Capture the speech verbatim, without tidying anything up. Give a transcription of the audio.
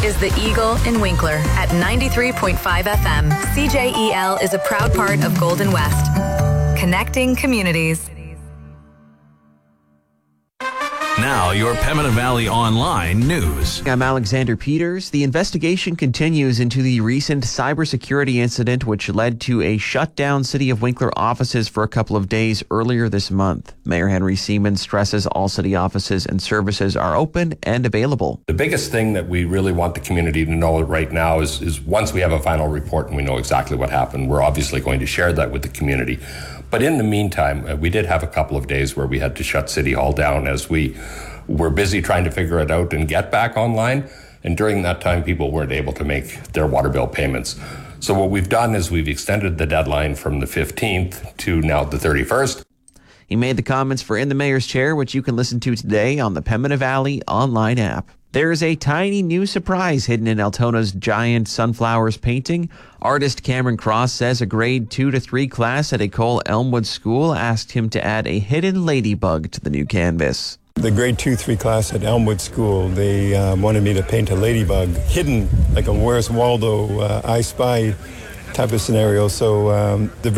is the Eagle in Winkler at ninety-three point five F M. C J E L is a proud part of Golden West, connecting communities. Now, your Pembina Valley Online news. I'm Alexander Peters. The investigation continues into the recent cybersecurity incident which led to a shutdown City of Winkler offices for a couple of days earlier this month. Mayor Henry Seaman stresses all city offices and services are open and available. The biggest thing that we really want the community to know right now is, is once we have a final report and we know exactly what happened, we're obviously going to share that with the community. But in the meantime, uh, we did have a couple of days where we had to shut City Hall down as we were busy trying to figure it out and get back online. And during that time, people weren't able to make their water bill payments. So what we've done is we've extended the deadline from the fifteenth to now the thirty-first. He made the comments for In the Mayor's Chair, which you can listen to today on the Pembina Valley online app. There is a tiny new surprise hidden in Altona's giant sunflowers painting. Artist Cameron Cross says a grade two to three class at a Cole Elmwood school asked him to add a hidden ladybug to the new canvas. The grade two three class at Elmwood School, they um, wanted me to paint a ladybug hidden, like a Where's Waldo, uh, I Spy type of scenario. So um, the